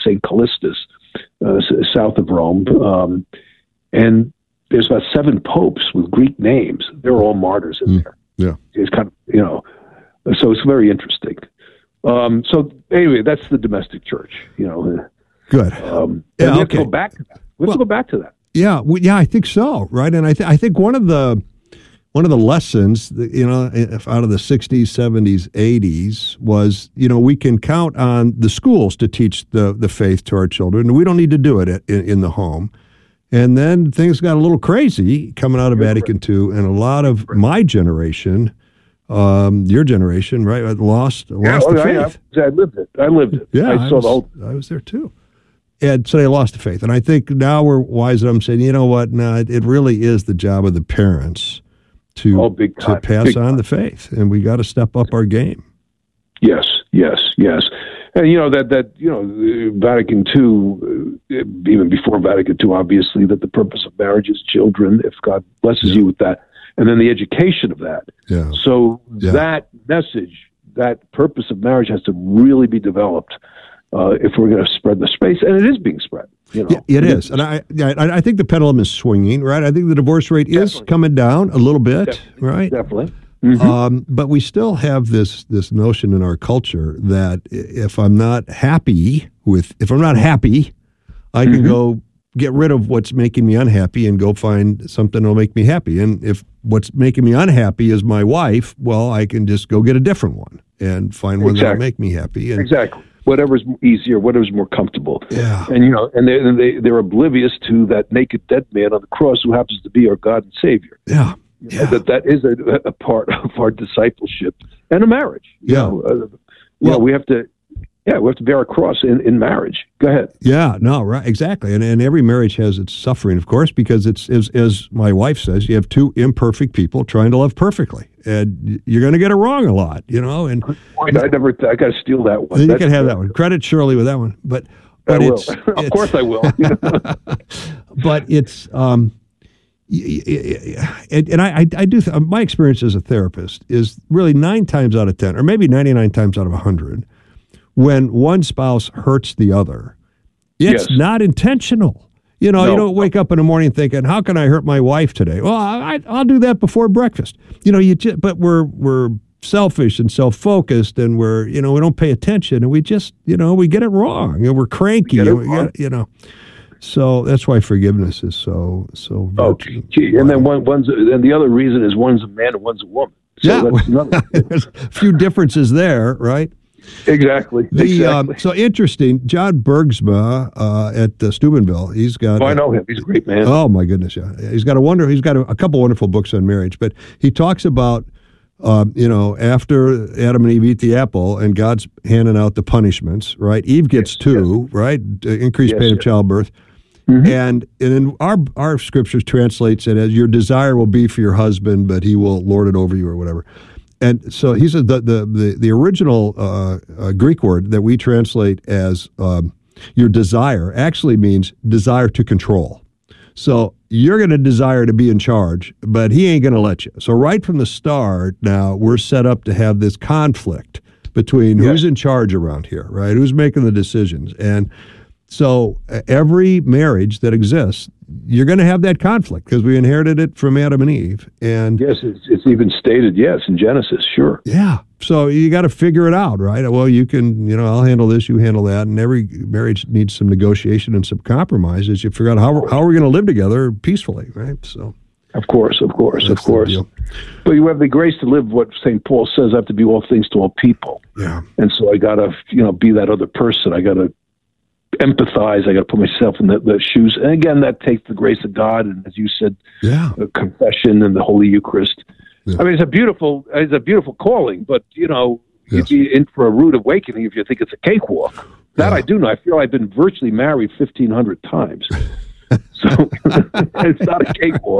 St. Callistus, south of Rome. And there's about 7 popes with Greek names. They're all martyrs in there. Yeah. It's kind of, so it's very interesting. So anyway, that's the domestic church, Good. Let's go back to that. Let's go back to that. Yeah. I think so. Right. And I think one of the lessons, out of the 60s, 70s, 80s was, we can count on the schools to teach the faith to our children. We don't need to do it in the home. And then things got a little crazy coming out of Vatican II, and a lot of my generation, your generation, right, lost the faith. I lived it. Yeah, I saw the whole. I was there too. And so they lost the faith. And I think now we're wise enough saying, you know what, no, it really is the job of the parents to pass on the faith, and we got to step up our game. Yes. And Vatican II, even before Vatican II, obviously, that the purpose of marriage is children, if God blesses you with that, and then the education of that. Yeah. So that message, that purpose of marriage has to really be developed if we're going to spread the space, and it is being spread. Yeah, it is, and I think the pendulum is swinging. Right, I think the divorce rate is coming down a little bit. Right, definitely. Mm-hmm. But we still have this notion in our culture that if I'm not happy, I can go get rid of what's making me unhappy and go find something that'll make me happy. And if what's making me unhappy is my wife, well, I can just go get a different one and find one that'll make me happy. And exactly. Whatever's easier, whatever's more comfortable. Yeah. And they're oblivious to that naked dead man on the cross who happens to be our God and Savior. Yeah. That is a part of our discipleship and a marriage. We have to bear a cross in marriage. Go ahead. Yeah, no, right, exactly. And every marriage has its suffering, of course, because it's as my wife says, you have 2 imperfect people trying to love perfectly, and you're going to get it wrong a lot, And I got to steal that one. You can have that one. Credit Shirley with that one, but I will. Of course I will. But it's. And I do. My experience as a therapist is really 9 times out of 10, or maybe 99 times out of 100, when one spouse hurts the other, it's not intentional. You don't wake up in the morning thinking, "How can I hurt my wife today?" Well, I'll do that before breakfast. But we're selfish and self-focused, and we don't pay attention, and we just we get it wrong, and we're cranky. So that's why forgiveness is so. And then and the other reason is one's a man and one's a woman. So that's another. There's a few differences there, right? Exactly. So interesting. John Bergsma at Steubenville. He's got. I know him. He's a great man. Oh my goodness, yeah. He's got a couple wonderful books on marriage, but he talks about. After Adam and Eve eat the apple and God's handing out the punishments, right? Eve gets 2, right? Increased pain of childbirth. Mm-hmm. And in our scriptures translates it as your desire will be for your husband, but he will lord it over you or whatever. And so he said the original Greek word that we translate as your desire actually means desire to control. So you're going to desire to be in charge, but he ain't going to let you. So right from the start, now we're set up to have this conflict between who's in charge around here, right? Who's making the decisions? And so every marriage that exists, you're going to have that conflict because we inherited it from Adam and Eve. And yes, it's even stated, in Genesis, sure. Yeah. So you got to figure it out, right? Well, you can, I'll handle this, you handle that. And every marriage needs some negotiation and some compromise as you figure out how are we going to live together peacefully, right? So. Of course. But you have the grace to live what St. Paul says, I have to be all things to all people. Yeah. And so I got to, be that other person. I got to empathize. I got to put myself in the shoes. And again, that takes the grace of God. And as you said, confession and the Holy Eucharist. Yeah. I mean, it's a beautiful calling, but you'd be in for a rude awakening if you think it's a cakewalk. That I do know. I feel I've been virtually married 1,500 times. So it's not a cakewalk.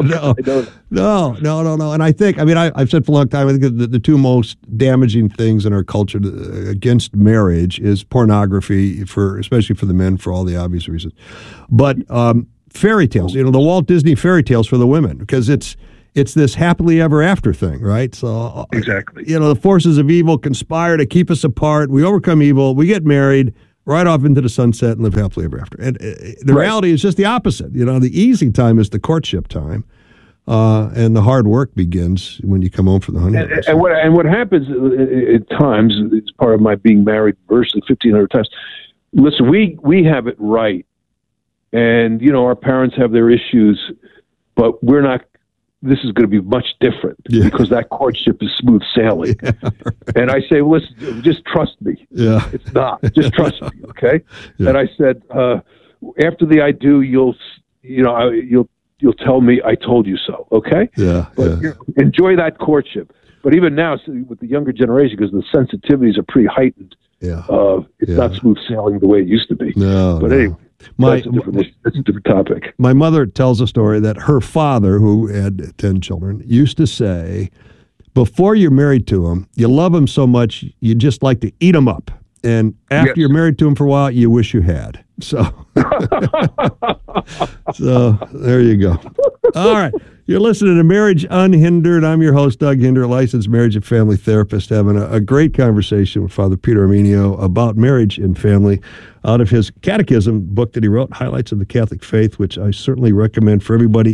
No. And I think, I've said for a long time, I think the 2 most damaging things in our culture against marriage is pornography, especially for the men, for all the obvious reasons. But fairy tales, the Walt Disney fairy tales for the women, because it's this happily ever after thing, right? So exactly, the forces of evil conspire to keep us apart. We overcome evil. We get married. right off into the sunset and live happily ever after. And the reality is just the opposite. The easy time is the courtship time, and the hard work begins when you come home for the honeymoon. And what happens at times, it's part of my being married virtually 1,500 times. Listen, we have it right, and our parents have their issues, but we're not. This is going to be much different because that courtship is smooth sailing. Yeah, right. And I say, listen, just trust me. Yeah. It's not. Just trust me, okay? Yeah. And I said, after the I do, you'll tell me I told you so, okay? Yeah. But enjoy that courtship. But even now, with the younger generation, because the sensitivities are pretty heightened, it's not smooth sailing the way it used to be. No. But anyway. That's a different topic. My mother tells a story that her father, who had 10 children, used to say, before you're married to him, you love him so much, you just like to eat him up. And after you're married to him for a while, you wish you had. So, so there you go. All right. You're listening to Marriage Unhindered. I'm your host, Doug Hinder, licensed marriage and family therapist, having a great conversation with Father Peter Armenio about marriage and family out of his catechism book that he wrote, Highlights of the Catholic Faith, which I certainly recommend for everybody.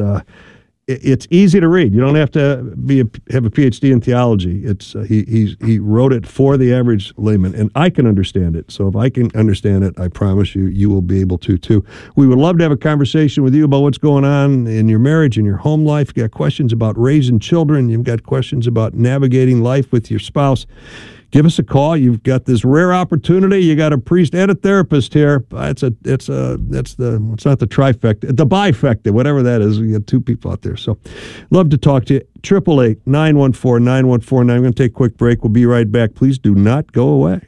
It's easy to read. You don't have to have a PhD in theology. He wrote it for the average layman, and I can understand it. So if I can understand it, I promise you will be able to too. We would love to have a conversation with you about what's going on in your marriage, in your home life. You've got questions about raising children. You've got questions about navigating life with your spouse. Give us a call. You've got this rare opportunity. You got a priest and a therapist here. It's not the trifecta, the bifecta, whatever that is. We got two people out there. So love to talk to you. 888-914-9149. I'm going to take a quick break. We'll be right back. Please do not go away.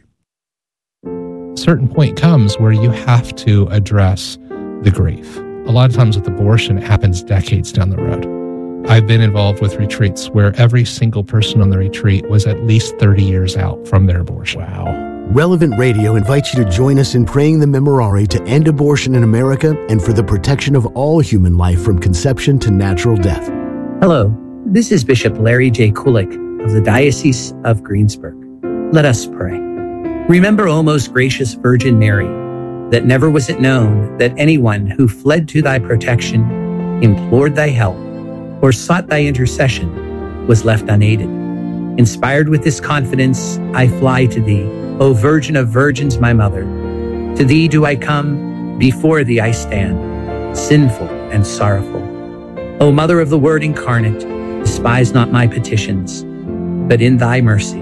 A certain point comes where you have to address the grief. A lot of times with abortion, it happens decades down the road. I've been involved with retreats where every single person on the retreat was at least 30 years out from their abortion. Wow. Relevant Radio invites you to join us in praying the Memorare to end abortion in America and for the protection of all human life from conception to natural death. Hello, this is Bishop Larry J. Kulik of the Diocese of Greensburg. Let us pray. Remember, O most gracious Virgin Mary, that never was it known that anyone who fled to thy protection, implored thy help, or sought thy intercession was left unaided. Inspired with this confidence, I fly to thee, O Virgin of Virgins, my mother. To thee do I come, before thee I stand, sinful and sorrowful. O Mother of the Word incarnate, despise not my petitions, but in thy mercy,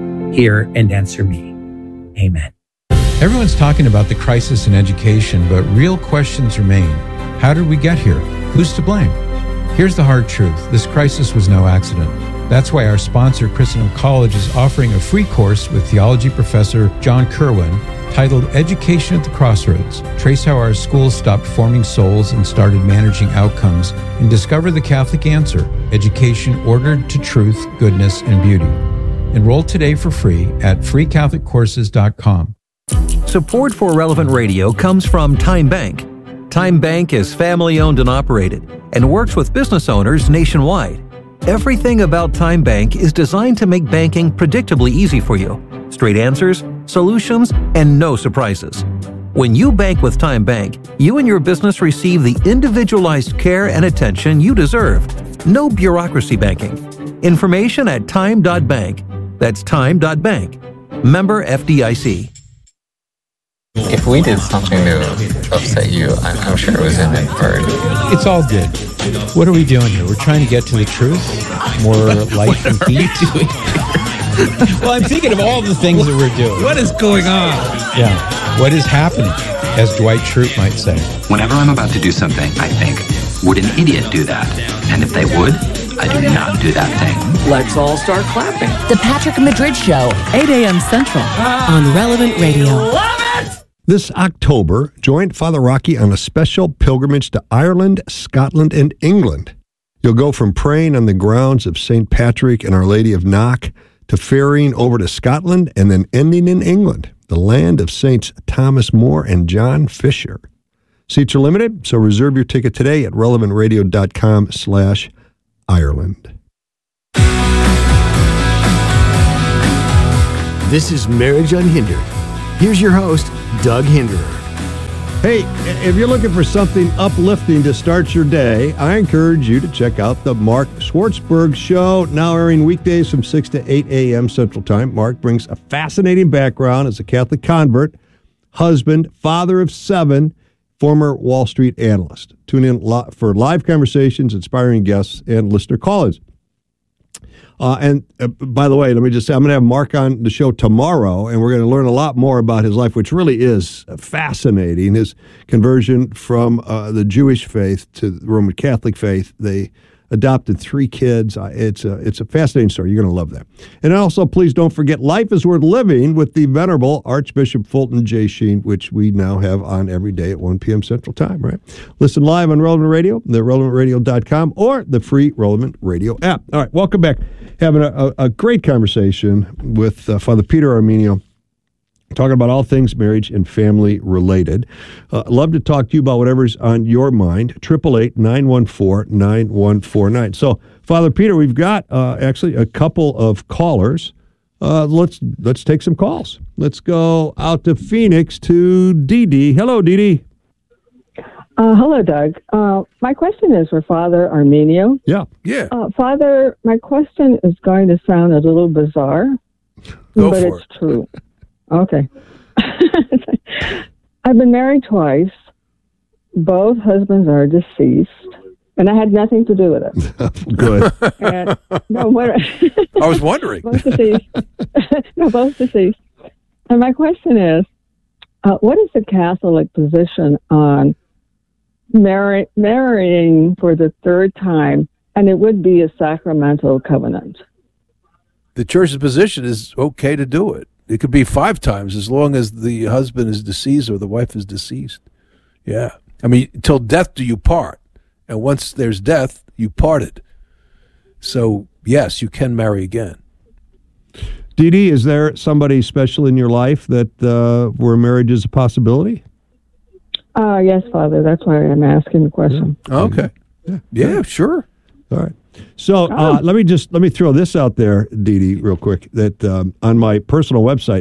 hear and answer me. Amen. Everyone's talking about the crisis in education, but real questions remain. How did we get here? Who's to blame? Here's the hard truth. This crisis was no accident. That's why our sponsor, Christendom College, is offering a free course with theology professor John Kerwin titled Education at the Crossroads. Trace how our schools stopped forming souls and started managing outcomes, and discover the Catholic answer, education ordered to truth, goodness, and beauty. Enroll today for free at freecatholiccourses.com. Support for Relevant Radio comes from Time Bank. Time Bank is family-owned and operated and works with business owners nationwide. Everything about Time Bank is designed to make banking predictably easy for you. Straight answers, solutions, and no surprises. When you bank with Time Bank, you and your business receive the individualized care and attention you deserve. No bureaucracy banking. Information at time.bank. That's time.bank. Member FDIC. If we did something to upset you, I'm sure it was inadvertent. It's all good. What are we doing here? We're trying to get to the truth, more life and peace. Well, I'm thinking of all the things that we're doing. What is going on? Yeah. What is happening, as Dwight Schrute might say. Whenever I'm about to do something, I think, would an idiot do that? And if they would, I do not do that thing. Let's all start clapping. The Patrick Madrid Show, 8 a.m. Central on Relevant Radio. Love it! This October, join Father Rocky on a special pilgrimage to Ireland, Scotland, and England. You'll go from praying on the grounds of St. Patrick and Our Lady of Knock to ferrying over to Scotland and then ending in England, the land of Saints Thomas More and John Fisher. Seats are limited, so reserve your ticket today at relevantradio.com/Ireland. This is Marriage Unhindered Here's your host, Doug Hinderer. Hey, if you're looking for something uplifting to start your day, I encourage you to check out the Mark Schwartzberg Show, now airing weekdays from 6 to 8 a.m. Central Time. Mark brings a fascinating background as a Catholic convert, husband, father of 7, former Wall Street analyst. Tune in for live conversations, inspiring guests, and listener call-ins. And by the way, let me just say, I'm going to have Mark on the show tomorrow, and we're going to learn a lot more about his life, which really is fascinating. His conversion from the Jewish faith to the Roman Catholic faith. They adopted 3 kids. It's a fascinating story. You're going to love that. And also, please don't forget Life is Worth Living with the Venerable Archbishop Fulton J. Sheen, which we now have on every day at 1 p.m. Central Time, right? Listen live on Relevant Radio, the relevantradio.com, or the free Relevant Radio app. All right, welcome back. Having a great conversation with Father Peter Armenio, talking about all things marriage and family related. Love to talk to you about whatever's on your mind. 888-914-9149. So, Father Peter, we've got actually a couple of callers. Let's take some calls. Let's go out to Phoenix to Dee Dee. Hello, Dee Dee. Hello, Doug. My question is for Father Armenio. Yeah. Father, my question is going to sound a little bizarre, but it's true. Okay. I've been married twice. Both husbands are deceased, and I had nothing to do with it. Good. And, I was wondering. Both deceased. No, both deceased. And my question is, what is the Catholic position on marrying for the 3rd time, and it would be a sacramental covenant? The Church's position is okay to do it. It could be 5 times as long as the husband is deceased or the wife is deceased. Yeah. I mean, till death do you part. And once there's death, you parted. So, yes, you can marry again. Dee Dee, is there somebody special in your life that where marriage is a possibility? Yes, Father. That's why I'm asking the question. Okay. Yeah, sure. All right. So let me throw this out there, Dee Dee, real quick. That on my personal website,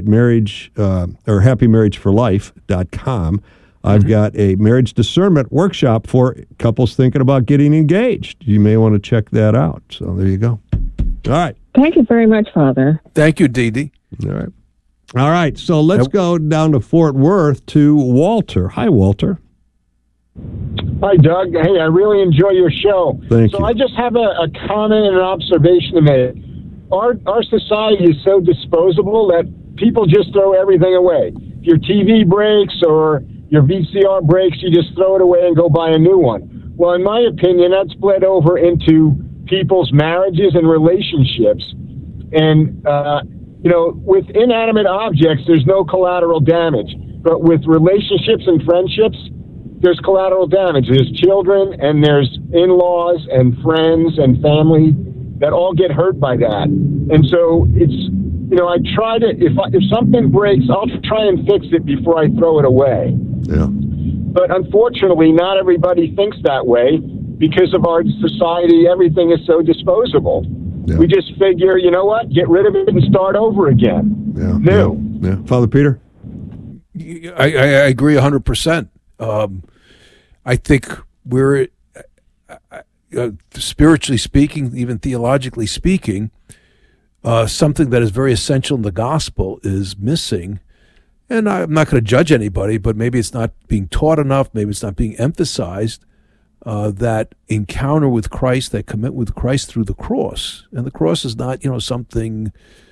happymarriageforlife.com, I've got a marriage discernment workshop for couples thinking about getting engaged. You may want to check that out. So there you go. All right. Thank you very much, Father. Thank you, Dee Dee. All right. So let's go down to Fort Worth to Walter. Hi, Walter. Hi, Doug. Hey, I really enjoy your show. Thank you. I just have a comment and an observation to make. Our society is so disposable that people just throw everything away. If your TV breaks or your VCR breaks, you just throw it away and go buy a new one. Well, in my opinion, that's bled over into people's marriages and relationships. And, with inanimate objects, there's no collateral damage. But with relationships and friendships, there's collateral damage. There's children and there's in-laws and friends and family that all get hurt by that. And so it's, I try to, if something breaks, I'll try and fix it before I throw it away. Yeah. But unfortunately, not everybody thinks that way because of our society. Everything is so disposable. Yeah. We just figure, you know what, get rid of it and start over again. Yeah. New. Yeah. Father Peter? I agree 100%. I think we're, spiritually speaking, even theologically speaking, something that is very essential in the gospel is missing. And I'm not going to judge anybody, but maybe it's not being taught enough, maybe it's not being emphasized, that encounter with Christ, that commit with Christ through the cross. And the cross is not, something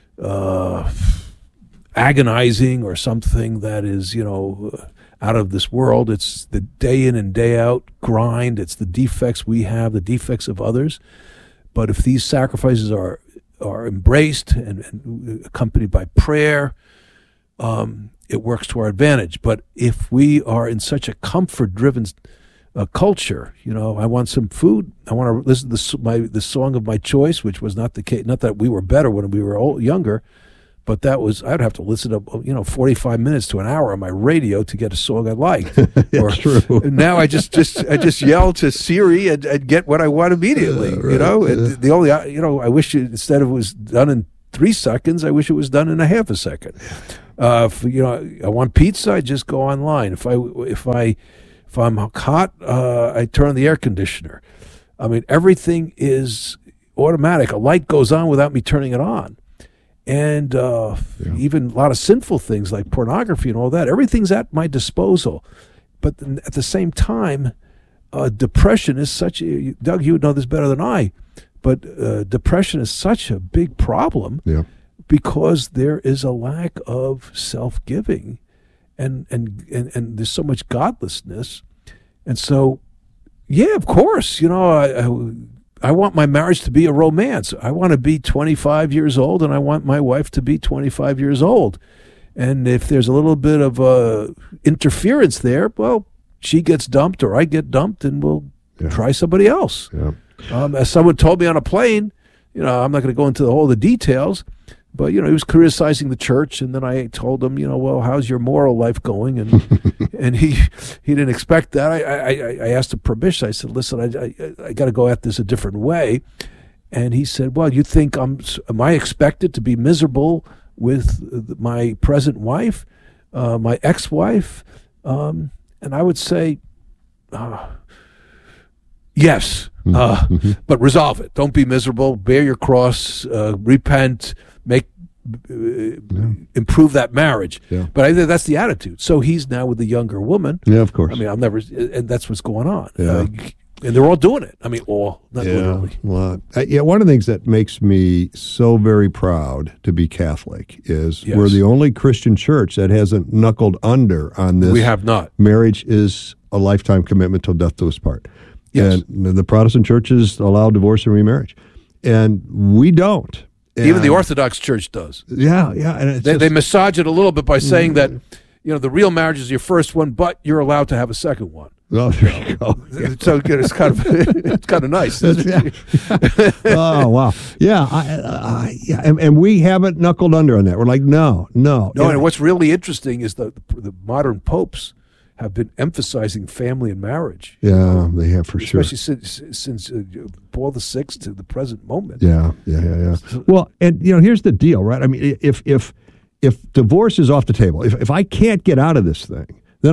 agonizing or something that is, out of this world. It's the day in and day out grind. It's the defects we have, the defects of others. But if these sacrifices are embraced and accompanied by prayer, it works to our advantage. But if we are in such a comfort-driven culture, I want some food. I want to listen to the song of my choice, which was not the case. Not that we were better when we were younger, but that was, I'd have to listen to 45 minutes to an hour on my radio to get a song I liked. That's true. Now I just yell to Siri and get what I want immediately. Right, the only I wish instead of it was done in 3 seconds, I wish it was done in a half a second. I want pizza, I just go online. If I'm hot, I turn on the air conditioner. I mean, everything is automatic. A light goes on without me turning it on. And even a lot of sinful things like pornography and all that, everything's at my disposal. But at the same time, depression is Doug, you would know this better than I, but depression is such a big problem because there is a lack of self-giving and there's so much godlessness. And so, yeah, of course, I want my marriage to be a romance. I want to be 25 years old, and I want my wife to be 25 years old. And if there's a little bit of interference there, well, she gets dumped or I get dumped, and we'll try somebody else. Yeah. As someone told me on a plane, I'm not going to go into all the details, but, he was criticizing the church, and then I told him, well, how's your moral life going? And and he didn't expect that. I asked him permission. I said, listen, I got to go at this a different way. And he said, well, you think am I expected to be miserable with my present wife, my ex-wife? And I would say, yes, but resolve it. Don't be miserable. Bear your cross. Repent. Improve that marriage. Yeah. But I think that's the attitude. So he's now with the younger woman. Yeah, of course. I mean, and that's what's going on. Yeah. And they're all doing it. I mean, all, not literally. Well, one of the things that makes me so very proud to be Catholic is we're the only Christian church that hasn't knuckled under on this. We have not. Marriage is a lifetime commitment till death do us part. Yes. And the Protestant churches allow divorce and remarriage. And we don't. And even the Orthodox Church does. Yeah. And they massage it a little bit by saying that, the real marriage is your first one, but you're allowed to have a second one. Oh, there you go. So it's kind of nice. Oh, wow. Yeah. And we haven't knuckled under on that. We're like, no. And what's really interesting is the modern popes have been emphasizing family and marriage. Yeah, they have for sure. Especially since Paul VI to the present moment. Yeah. Well, and here's the deal, right? I mean, if divorce is off the table, if I can't get out of this thing, then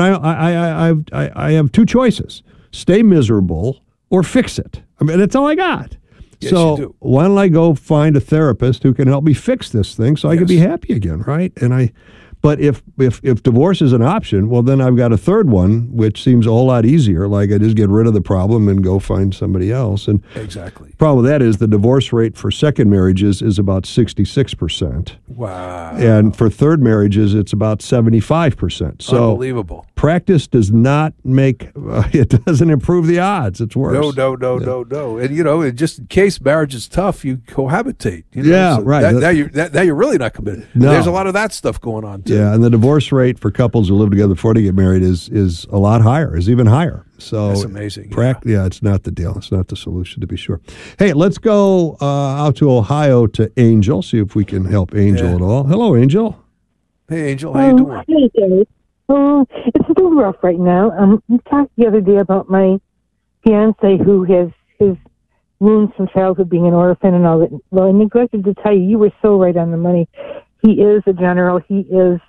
I have two choices: stay miserable or fix it. I mean, that's all I got. Yes, so you do. Why don't I go find a therapist who can help me fix this thing so I can be happy again, right? But if divorce is an option, well, then I've got a third one, which seems a whole lot easier. Like I just get rid of the problem and go find somebody else. And exactly. Problem with that is the divorce rate for second marriages is about 66%. Wow. And for third marriages, it's about 75%. So unbelievable. Practice does not it doesn't improve the odds. It's worse. No. And just in case marriage is tough, you cohabitate. Right. Now you're really not committed. No. There's a lot of that stuff going on too. Yeah, and the divorce rate for couples who live together before they get married is a lot higher, is even higher. So that's amazing. It's not the deal. It's not the solution, to be sure. Hey, let's go out to Ohio to Angel, see if we can help Angel at all. Hello, Angel. Hey, Angel. How you doing? Hey, Dave. It's a little rough right now. We talked the other day about my fiance who has his wounds from childhood, being an orphan and all that. Well, I neglected to tell you, you were so right on the money. He is a general. He is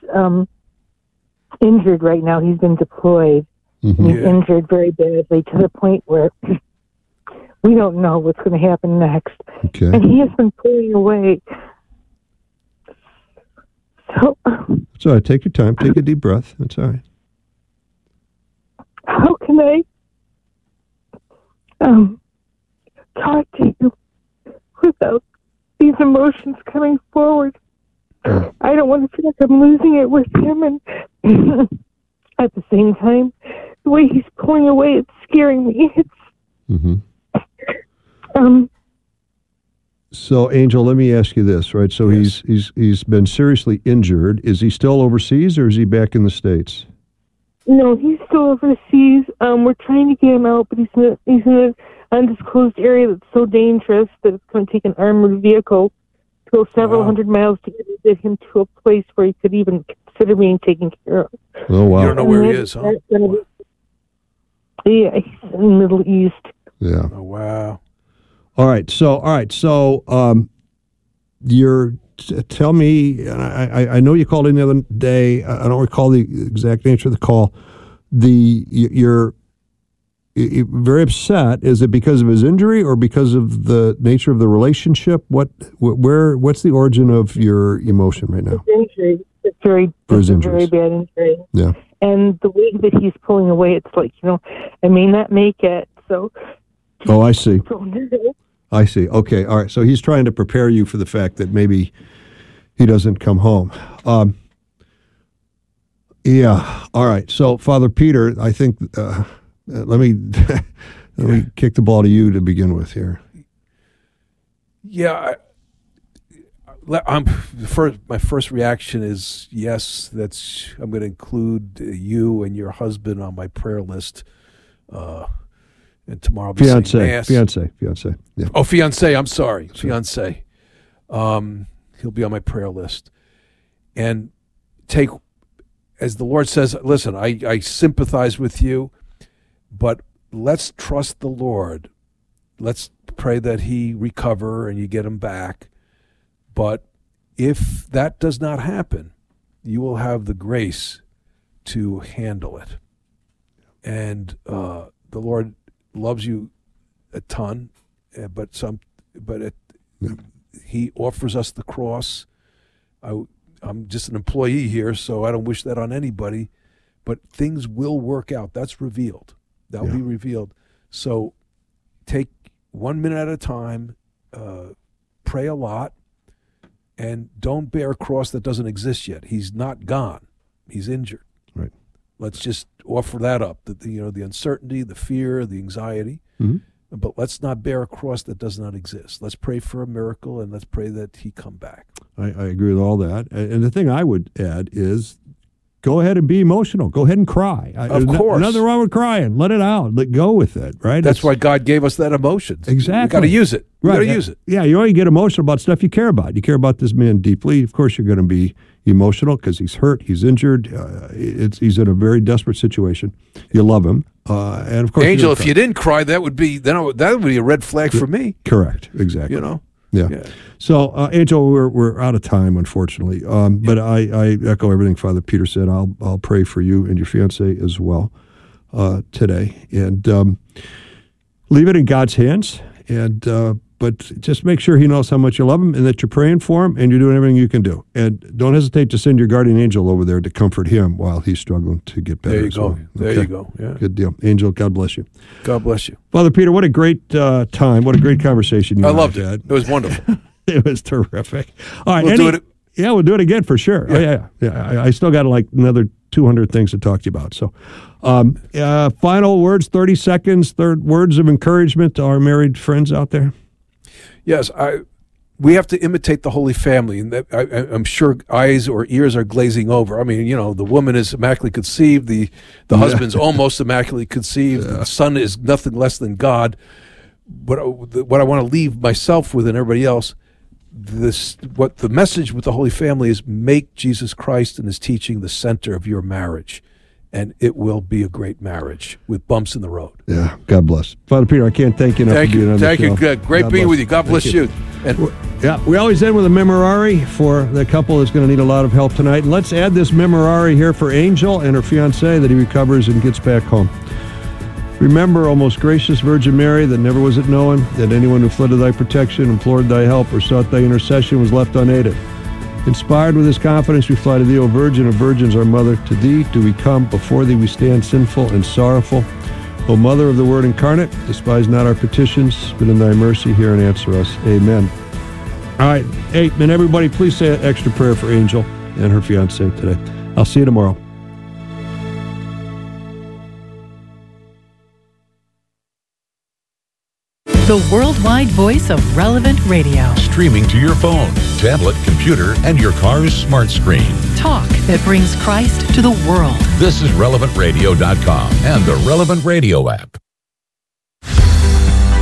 injured right now. He's been deployed. Mm-hmm. He's injured very badly to the point where we don't know what's going to happen next. Okay. And he has been pulling away. So, it's all right. Take your time. Take a deep breath. It's all right. How can I talk to you without these emotions coming forward? I don't want to feel like I'm losing it with him, and at the same time, the way he's pulling away, it's scaring me. So, Angel, let me ask you this, right? So he's been seriously injured. Is he still overseas, or is he back in the States? No, he's still overseas. We're trying to get him out, but he's in an undisclosed area that's so dangerous that it's going to take an armored vehicle to go several hundred miles to get him to a place where he could even consider being taken care of. Oh, wow. You don't know where he is, huh? Yeah, he's in the Middle East. Yeah. Oh, wow. All right. So, your tell me, and I know you called in the other day. I don't recall the exact nature of the call. You're very upset. Is it because of his injury or because of the nature of the relationship? What's the origin of your emotion right now? Injury. It's very bad injury. Yeah. And the way that he's pulling away, it's like, I may not make it. So. Oh, I see. I see. Okay. All right. So he's trying to prepare you for the fact that maybe he doesn't come home. Yeah. All right. So, Father Peter, I think let me kick the ball to you to begin with here. Yeah. My first reaction is yes. I'm going to include you and your husband on my prayer list. And tomorrow I'll be saying mass. Fiance. Yeah. Oh, fiance. I'm sorry, fiance. He'll be on my prayer list, and as the Lord says. Listen, I sympathize with you, but let's trust the Lord. Let's pray that he recover and you get him back. But if that does not happen, you will have the grace to handle it, and the Lord loves you a ton, he offers us the cross. I'm just an employee here, so I don't wish that on anybody, but things will work out. That's revealed. That will be revealed. So take 1 minute at a time, pray a lot, and don't bear a cross that doesn't exist yet. He's not gone. He's injured. Right. Let's just offer that up, the uncertainty, the fear, the anxiety. Mm-hmm. But let's not bear a cross that does not exist. Let's pray for a miracle, and let's pray that he come back. I agree with all that. And the thing I would add is go ahead and be emotional. Go ahead and cry. Of course. Nothing wrong with crying. Let it out. Let go with it, right? That's why God gave us that emotion. Exactly. We got to use it. Right. Got to use it. Yeah, you only get emotional about stuff you care about. You care about this man deeply. Of course, you're going to be emotional because he's hurt, he's injured. He's in a very desperate situation. You love him, and of course, Angel. If you didn't cry, that would be a red flag for me. Correct. Exactly. Yeah. So, Angel, we're out of time, unfortunately. But I echo everything Father Peter said. I'll pray for you and your fiance as well today, and leave it in God's hands. And but just make sure he knows how much you love him and that you're praying for him and you're doing everything you can do. And don't hesitate to send your guardian angel over there to comfort him while he's struggling to get better. There you go. There you go. Yeah. Good deal. Angel, God bless you. God bless you. Father Peter, what a great time. What a great conversation you I loved had. It was wonderful. It was terrific. All right. We'll do it. Yeah, we'll do it again for sure. Yeah. Oh, yeah. I still got another 200 things to talk to you about. So final words, 30 seconds, words of encouragement to our married friends out there. Yes, we have to imitate the Holy Family, and I'm sure eyes or ears are glazing over. I mean, the woman is immaculately conceived, the husband's almost immaculately conceived, the son is nothing less than God. But what I want to leave myself with and everybody else, what the message with the Holy Family is: make Jesus Christ and his teaching the center of your marriage. And it will be a great marriage with bumps in the road. Yeah, God bless. Father Peter, I can't thank you enough for being on the show. Thank you. Good. Great being with you. God bless you. And we always end with a memorare for the couple that's going to need a lot of help tonight. And let's add this memorare here for Angel and her fiancé that he recovers and gets back home. Remember, O most gracious Virgin Mary, that never was it known that anyone who fled to thy protection, implored thy help, or sought thy intercession was left unaided. Inspired with this confidence, we fly to thee, O Virgin of Virgins, our Mother. To thee do we come, before thee we stand sinful and sorrowful. O Mother of the Word incarnate, despise not our petitions, but in thy mercy hear and answer us. Amen. All right. Hey, and everybody, please say an extra prayer for Angel and her fiancé today. I'll see you tomorrow. The worldwide voice of Relevant Radio. Streaming to your phone, tablet, computer, and your car's smart screen. Talk that brings Christ to the world. This is RelevantRadio.com and the Relevant Radio app.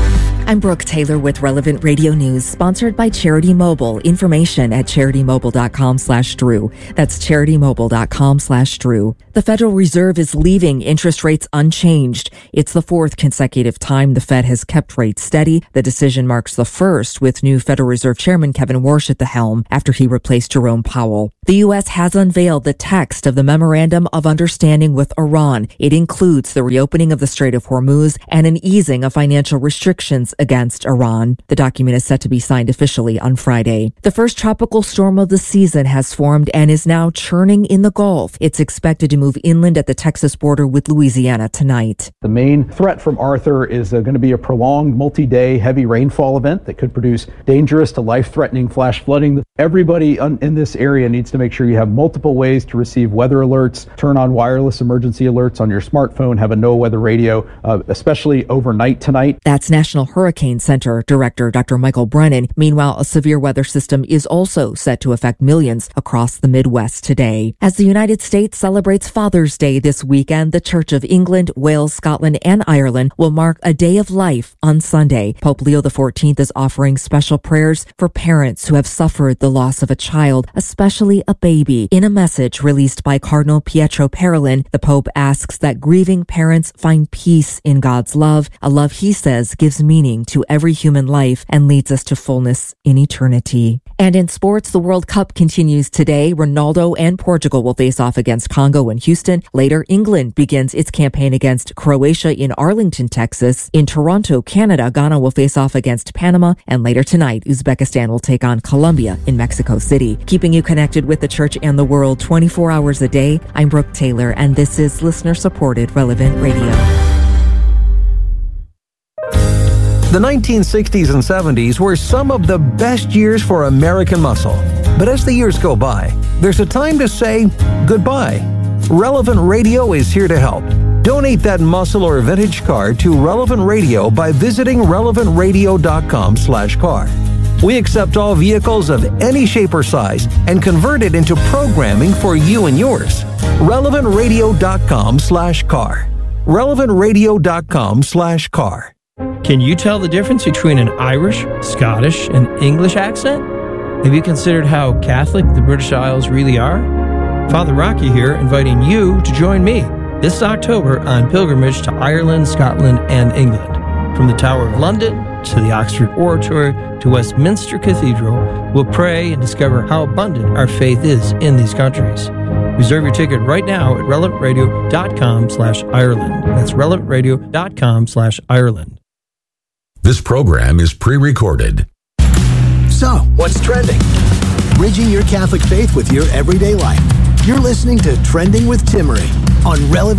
I'm Brooke Taylor with Relevant Radio News, sponsored by Charity Mobile. Information at CharityMobile.com/Drew. That's CharityMobile.com/Drew. The Federal Reserve is leaving interest rates unchanged. It's the fourth consecutive time the Fed has kept rates steady. The decision marks the first with new Federal Reserve Chairman Kevin Warsh at the helm after he replaced Jerome Powell. The U.S. has unveiled the text of the Memorandum of Understanding with Iran. It includes the reopening of the Strait of Hormuz and an easing of financial restrictions against Iran. The document is set to be signed officially on Friday. The first tropical storm of the season has formed and is now churning in the Gulf. It's expected to move inland at the Texas border with Louisiana tonight. The main threat from Arthur is going to be a prolonged multi-day heavy rainfall event that could produce dangerous to life-threatening flash flooding. Everybody in this area needs to make sure you have multiple ways to receive weather alerts, turn on wireless emergency alerts on your smartphone, have a no-weather radio, especially overnight tonight. That's National Hurricane Center Director Dr. Michael Brennan. Meanwhile, a severe weather system is also set to affect millions across the Midwest today. As the United States celebrates Father's Day this weekend, the Church of England, Wales, Scotland, and Ireland will mark a day of life on Sunday. Pope Leo XIV is offering special prayers for parents who have suffered the loss of a child, especially a baby. In a message released by Cardinal Pietro Parolin, the Pope asks that grieving parents find peace in God's love, a love he says gives meaning to every human life and leads us to fullness in eternity. And in sports, the World Cup continues today. Ronaldo and Portugal will face off against Congo and Houston. Later, England begins its campaign against Croatia in Arlington, Texas. In Toronto, Canada, Ghana will face off against Panama. And later tonight, Uzbekistan will take on Colombia in Mexico City. Keeping you connected with the church and the world 24 hours a day, I'm Brooke Taylor, and this is listener-supported Relevant Radio. The 1960s and 70s were some of the best years for American muscle. But as the years go by, there's a time to say goodbye. Relevant Radio is here to help. Donate that muscle or vintage car to Relevant Radio by visiting relevantradio.com/car. We accept all vehicles of any shape or size and convert it into programming for you and yours. relevantradio.com/car. relevantradio.com/car. Can you tell the difference between an Irish, Scottish, and English accent? Have you considered how Catholic the British Isles really are? Father Rocky here, inviting you to join me this October on pilgrimage to Ireland, Scotland, and England. From the Tower of London to the Oxford Oratory to Westminster Cathedral, we'll pray and discover how abundant our faith is in these countries. Reserve your ticket right now at relevantradio.com/Ireland. That's relevantradio.com/Ireland. This program is pre-recorded. So, what's trending? Bridging your Catholic faith with your everyday life. You're listening to Trending with Timmerie on Relevant